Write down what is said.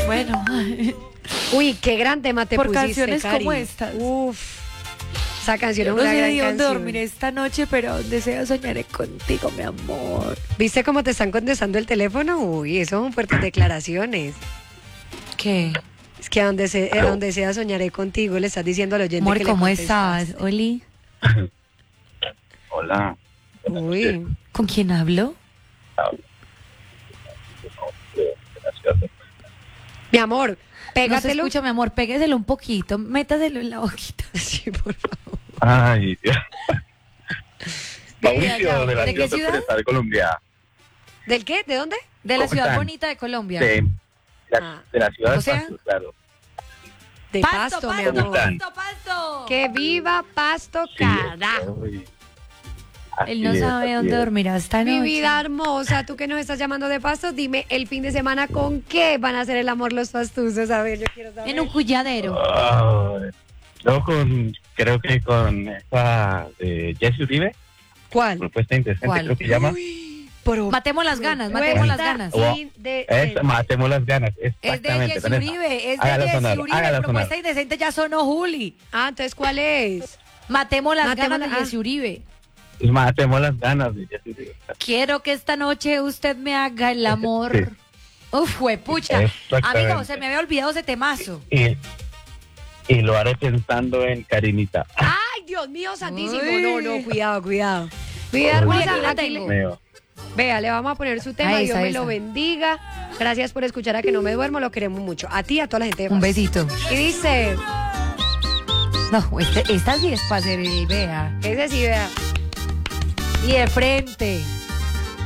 Bueno, Uy, qué gran tema te por pusiste, canciones Cari. como estas. Uf, esa canción es No una sé gran de dónde canción. dormiré esta noche, pero donde sea soñaré contigo, mi amor. ¿Viste cómo te están contestando el teléfono? Uy, eso son fuertes declaraciones. ¿Qué? Es que a donde sea soñaré contigo, le estás diciendo al oyente Amor, que le ¿cómo contestaste. estás, Oli? Hola. Uy, ¿Con quién hablo? mi amor, No se pégatelo. escucha, mi amor, pégueselo un poquito, métaselo en la boquita. Sí, por favor. Ay, Dios. Ya, Mauricio, de la ¿de qué ciudad ciudad? de Colombia. ¿Del qué? ¿De dónde? De la ¿Cómo ciudad están? bonita de Colombia. De Ah. la ciudad de O sea, Pasto, claro. De Pasto, mi amor. están? Pasto. Que viva Pasto, Sí, carajo. uy. Él no Así es, sabe así dónde es. dormirá esta Mi noche. vida hermosa, tú que nos estás llamando de Pasto, dime el fin de semana con qué van a hacer el amor los pastusos. A ver, yo quiero saber. En un culladero. Ay, no, creo que con esa de Jesse Uribe, ¿Cuál? propuesta indecente, ¿Cuál? creo que llama. Matemos las ganas, matemos las ganas. Matemos las ganas, Es de exactamente. Jessy con esa. Uribe, es de Hágala Jessy sonar, Uribe. hágala Propuesta sonar. indecente ya sonó, Juli. Ah, entonces, ¿cuál es? Matemos las Matemos ganas de la- Jessy Uribe. Matemos las ganas de Jesse Uribe. Quiero que esta noche usted me haga el amor. Sí. Uf, huepucha. Exactamente. Amigo, se me había olvidado ese temazo. Y lo haré pensando en Karinita. Ay, Dios mío, santísimo. Uy. No, cuidado, cuidado. Vida Uy, hermosa, aquí la aquí tengo. Mío. vea, le vamos a poner su tema. Ah, Dios esa, me esa. lo bendiga. Gracias por escuchar a Que No Me Duermo. Lo queremos mucho. A ti y a toda la gente de Un Pasto. besito. Y dice, No, esta sí es para hacer el vea. ese sí, vea. Y de frente.